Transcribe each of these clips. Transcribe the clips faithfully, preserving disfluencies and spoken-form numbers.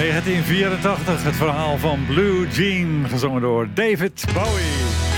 negentien vierentachtig, het verhaal van Blue Jean, gezongen door David Bowie.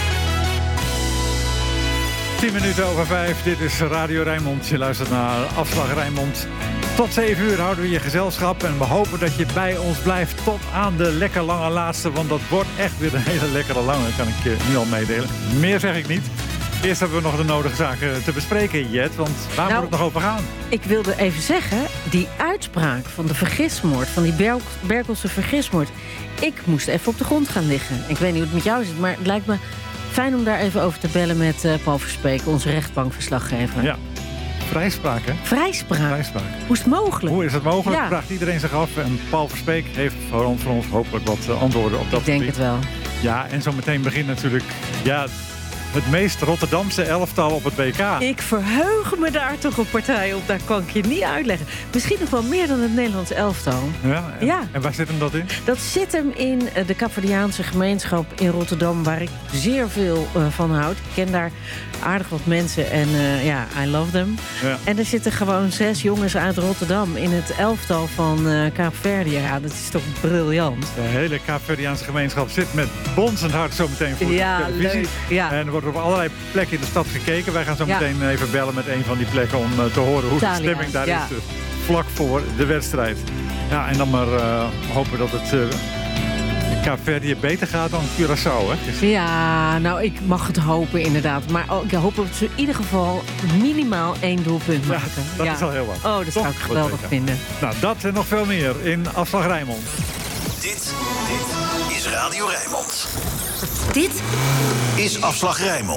tien minuten over vijf, dit is Radio Rijnmond. Je luistert naar Afslag Rijnmond. Tot zeven uur houden we je gezelschap en we hopen dat je bij ons blijft tot aan de lekker lange laatste. Want dat wordt echt weer een hele lekkere lange, kan ik je nu al meedelen. Meer zeg ik niet. Eerst hebben we nog de nodige zaken te bespreken, Jet. Want waar nou, moet het nog over gaan? Ik wilde even zeggen, die uitspraak van de vergismoord, van die Ber- Berkelse vergismoord. Ik moest even op de grond gaan liggen. Ik weet niet hoe het met jou zit, maar het lijkt me fijn om daar even over te bellen met uh, Paul Verspeek, onze rechtbankverslaggever. Ja. Vrijspraak, hè? Vrijspraak. Vrijspraak. Hoe is het mogelijk? Hoe is het mogelijk? Ja. Vraagt iedereen zich af. En Paul Verspeek heeft voor ons, voor ons hopelijk wat uh, antwoorden op dat Ik denk gebied. het wel. Ja, en zo meteen begint natuurlijk ja, het meest Rotterdamse elftal op het W K. Ik verheug me daar toch op partij op. Daar kan ik je niet uitleggen. Misschien nog wel meer dan het Nederlands elftal. Ja, en, Ja. en waar zit hem dat in? Dat zit hem in de Kaapverdiaanse gemeenschap in Rotterdam, waar ik zeer veel uh, van houd. Ik ken daar aardig wat mensen en uh, ja, I love them. Ja. En er zitten gewoon zes jongens uit Rotterdam in het elftal van uh, Kaapverdië. Ja, dat is toch briljant. De hele Kaapverdiaanse gemeenschap zit met bonzend hart zo meteen voor Ja, de televisie. leuk. Ja. En er wordt op allerlei plekken in de stad gekeken. Wij gaan zo Ja. meteen even bellen met een van die plekken om uh, te horen hoe Italia, de stemming daar ja. is. Dus vlak voor de wedstrijd. Ja, en dan maar uh, hopen dat het uh, Kaapverdië beter gaat dan Curaçao, hè? Ja, nou, ik mag het hopen inderdaad. Maar oh, ik hoop dat ze in ieder geval minimaal één doelpunt maken. Ja, dat ja. is al heel wat. Oh, dat Toch? zou ik geweldig vinden. Nou, dat en nog veel meer in Afslag Rijnmond. Dit, dit is Radio Rijnmond. Dit Is Afslag Rijnmond.